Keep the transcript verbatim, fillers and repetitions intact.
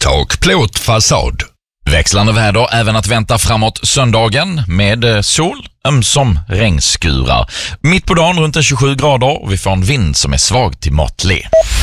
Tak, plåt, fasad. Växlande väder även att vänta framåt söndagen med sol, ömsom regnskurar. Mitt på dagen runt tjugosju grader och vi får en vind som är svag till måttlig.